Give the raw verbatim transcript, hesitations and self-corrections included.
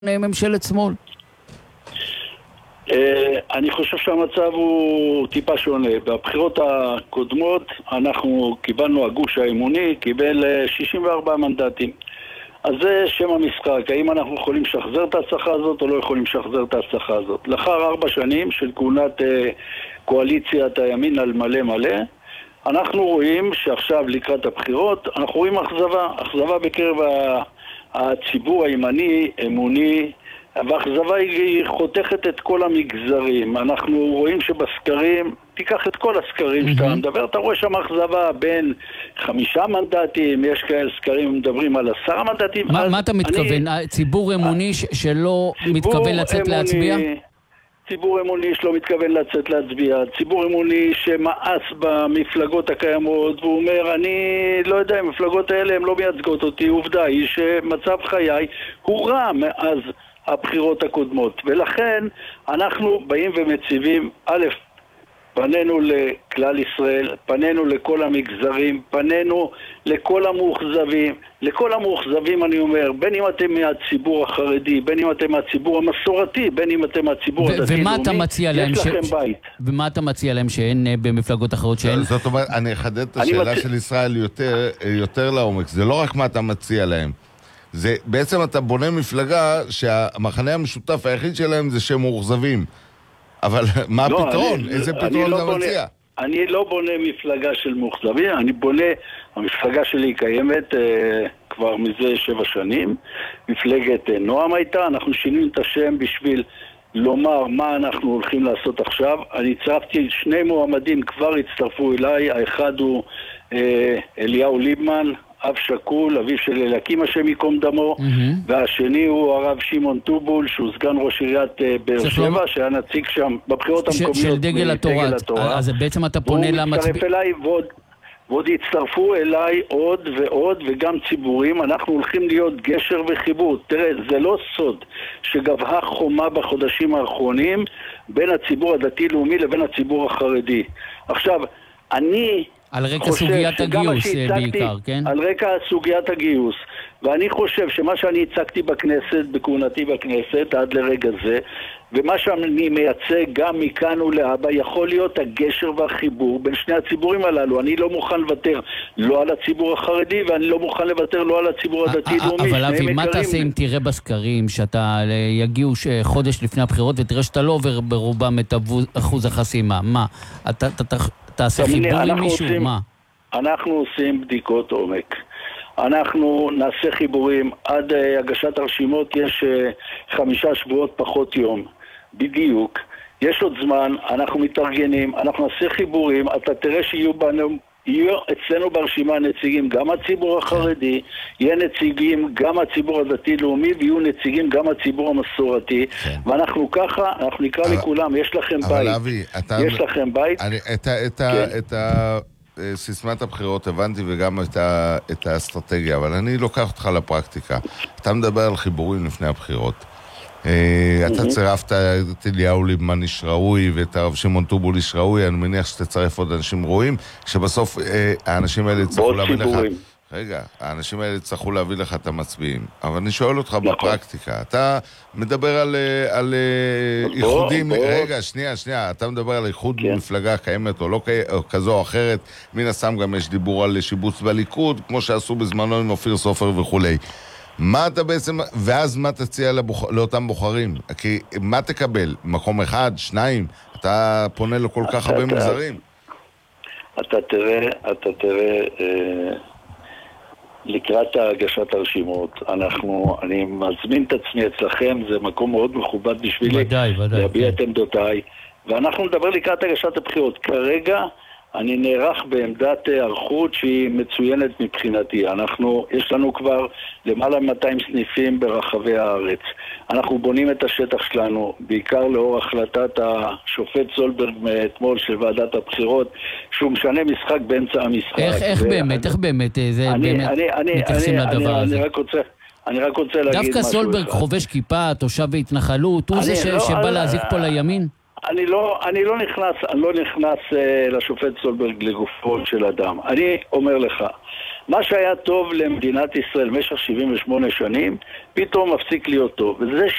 ממשלת שמאל? אני חושב שהמצב הוא טיפה שונה. בבחירות הקודמות אנחנו קיבלנו, הגוש האמוני קיבל שישים וארבעה מנדטים. אז זה שם המשחק, האם אנחנו יכולים לשחזר את ההצלחה הזאת או לא יכולים לשחזר את ההצלחה הזאת. לאחר ארבע שנים של כהונת קואליציית הימין על מלא מלא, אנחנו רואים שעכשיו לקראת הבחירות אנחנו רואים אכזבה, אכזבה בקרב הציבור הימני, אמוני, והאכזבה היא חותכת את כל המגזרים. אנחנו רואים שבסקרים, תיקח את כל הסקרים mm-hmm. שאתה מדבר, אתה רואה שם אכזבה בין חמישה מנדטים, יש כאלה סקרים מדברים על עשרה מנדטים. מה, מה אתה מתכוון? אני, ציבור אמוני ש- שלא מתכוון לצאת אמוני, להצביע? ציבור אמוני שלא מתכוון לצאת להצביע, ציבור אמוני שמאס במפלגות הקיימות, והוא אומר, אני לא יודע, המפלגות האלה הן לא מייצגות אותי, עובדה היא שמצב חיי הוא רע מאז הבחירות הקודמות, ולכן אנחנו באים ומציבים, א', פנינו לכלל ישראל, פנינו לכל המגזרים, פנינו לכל המאוכזבים, לכל המאוכזבים אני אומר, בין אם אתם מהציבור החרדי, בין אם אתם מהציבור המסורתי, בין אם אתם מהציבור הדתי-לאומי, יש לכם ש... בית. ומה אתה מציע להם שאין במפלגות אחרות שאין? זאת אומרת, אני אחדד את השאלה מצ... של ישראל יותר, יותר לעומק, זה לא רק מה אתה מציע להם, זה בעצם אתה בונה מפלגה שהמחנה המשותף היחיד שלהם זה שהם מאוכזבים. אבל מה לא, הפתרון? אני, איזה אני פתרון לא אתה בונה, מציע? אני לא בונה מפלגה של מאוכזבים, אני בונה, המפלגה שלי קיימת אה, כבר מזה שבע שנים, מפלגת אה, נועם הייתה, אנחנו שינינו את השם בשביל לומר מה אנחנו הולכים לעשות עכשיו. אני הצטרפתי, שני מועמדים כבר הצטרפו אליי, האחד הוא אה, אליהו ליבמן, אב שקול, אביו של אליקים השם יקום דמו, mm-hmm. והשני הוא הרב שמעון טובול, שהוא סגן ראש עיריית באר שבע, שהיה נציג שם בבחירות ש- המקומיות של דגל התורה. התורה. אז בעצם אתה פונה למצביע... והוא מצטרף אליי ועוד, ועוד יצטרפו אליי עוד ועוד וגם ציבורים. אנחנו הולכים להיות גשר וחיבור. תראה, זה לא סוד שגבהה חומה בחודשים האחרונים בין הציבור הדתי-לאומי לבין הציבור החרדי. עכשיו, אני... על רקע סוגיית הגיוס בעיקר, כן? על רקע סוגיית הגיוס. ואני חושב שמה שאני הצגתי בכנסת, בכהונתי בכנסת, עד לרגע זה, ומה שאני מייצג גם מכאן ולהבא, יכול להיות הגשר והחיבור בין שני הציבורים הללו. אני לא מוכן לוותר לא על הציבור החרדי, ואני לא מוכן לוותר לא על הציבור הדתי-לאומי. אבל אבי, מה תעשה אם תראה בסקרים, שאתה יגיעו חודש לפני הבחירות, ותראה שאתה לא עובר ברובם את אחוז החסימה? מה? אתה... תעשה חיבור עם מישהו, מה? אנחנו עושים בדיקות עומק. אנחנו נעשה חיבורים עד uh, הגשת הרשימות, יש uh, חמישה שבועות פחות יום. בדיוק. יש עוד זמן, אנחנו מתארגנים, אנחנו נעשה חיבורים, אתה תראה שיהיו בנו... יהיו אצלנו ברשימה נציגים גם הציבור החרדי, יהיה נציגים גם הציבור הדתי-לאומי, ויהיו נציגים גם הציבור המסורתי, כן. ואנחנו ככה, אנחנו נקרא אבל, לכולם, יש לכם אבל בית. אבי, אתה... יש לכם בית. אני, את, את, כן. את, את סיסמת הבחירות הבנתי וגם את, ה, את האסטרטגיה, אבל אני לוקח אותך לפרקטיקה. אתה מדבר על חיבורים לפני הבחירות. אתה צירפת את אליהו ליבמן איש ראוי ואת הרב שמעון טובול איש ראוי, אני מניח שתצרף עוד אנשים ראויים, שבסוף האנשים האלה יצטרכו להביא לך רגע, האנשים האלה יצטרכו להביא לך את המצביעים. אבל אני שואל אותך בפרקטיקה, אתה מדבר על, על איחודים, רגע, שנייה, שנייה, אתה מדבר על איחוד מפלגה קיימת או לא כזו או אחרת, מן הסתם גם יש דיבור על שיבוץ בליכוד, כמו שעשו בזמנו עם אופיר סופר וכולי. מה אתה בעצם, ואז מה תציע לבוח... לאותם בוחרים? כי מה תקבל? מקום אחד, שניים? אתה פונה לכל כך הרבה מגזרים? אתה תראה, אתה תראה, אה, לקראת הגשת הרשימות, אנחנו, אני מזמין את עצמי אצלכם, זה מקום מאוד מכובד בשבילי, ודאי, ודאי, להביע כן. את עמדותיי, ואנחנו נדבר לקראת הגשת הבחירות. כרגע, אני נערך בעמדת הערכות שהיא מצוינת מבחינתי. אנחנו, יש לנו כבר למעלה מ-מאתיים סניפים ברחבי הארץ. אנחנו בונים את השטח שלנו, בעיקר לאור החלטת השופט סולברג מאתמול של ועדת הבחירות, שהוא משנה משחק באמצע המשחק. איך, איך באמת, איך באמת, זה אני, באמת אני, אני, מתייחסים אני, לדבר אני, הזה? אני רק רוצה... אני רק רוצה להגיד משהו. דווקא סולברג חובש כיפה, תושב והתנחלות, הוא זה ש... לא, שבא אני, להזיק פה לימין? אני לא, אני לא נכנס, אני לא נכנס uh, לשופט סולברג לגופו של אדם. אני אומר לך, מה שהיה טוב למדינת ישראל במשך שבעים ושמונה שנים, פתאום מפסיק להיות טוב. וזה